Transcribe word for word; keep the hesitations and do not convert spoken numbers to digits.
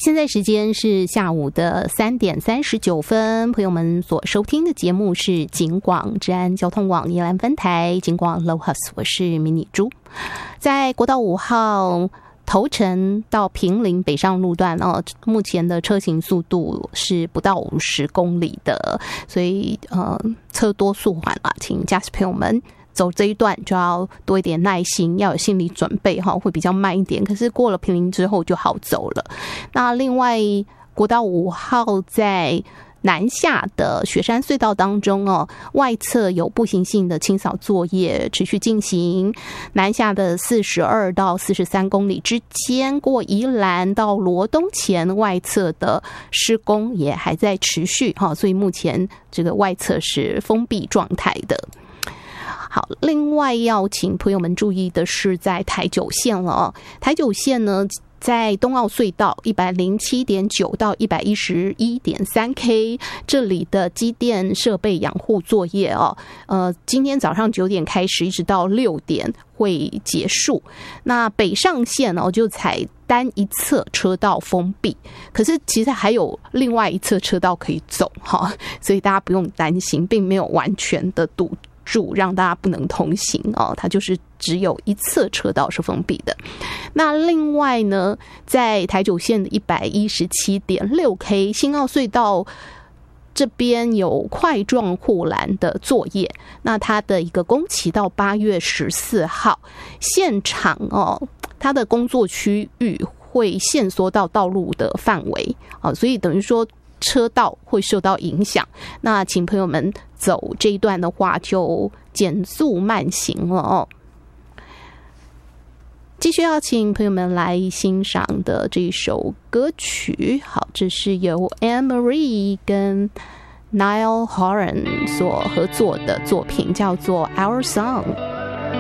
现在时间是下午的三点三十九分，朋友们所收听的节目是警广治安交通网宜兰分台警广 Lohas， 我是迷你猪。在国道五号头城到坪林北上路段哦，目前的车行速度是不到五十公里的，所以呃车多速缓啦，请驾驶朋友们走这一段就要多一点耐心，要有心理准备哈，会比较慢一点。可是过了坪林之后就好走了。那另外，国道五号在南下的雪山隧道当中哦，外侧有步行性的清扫作业持续进行。南下的四十二到四十三公里之间，过宜兰到罗东前外侧的施工也还在持续哈，所以目前这个外侧是封闭状态的。好，另外要请朋友们注意的是，在台九线了哦。台九线呢，在东澳隧道 一百零七点九 到 一百一十一点三 K 这里的机电设备养护作业哦，呃，今天早上九点开始，一直到六点会结束。那北上线哦，就采单一侧车道封闭，可是其实还有另外一侧车道可以走哈，所以大家不用担心，并没有完全的堵住让大家不能通行哦，它就是只有一侧车道是封闭的。那另外呢，在台九线的 一百一十七点六 K 新澳隧道这边有块状护栏的作业，那它的一个工期到八月十四号，现场哦，它的工作区域会限缩到道路的范围啊，所以等于说车道会受到影响，那请朋友们走这一段的话就减速慢行了哦。继续要请朋友们来欣赏的这首歌曲，好，这是由 Anne-Marie 跟 Niall Horan 所合作的作品，叫做 Our Song。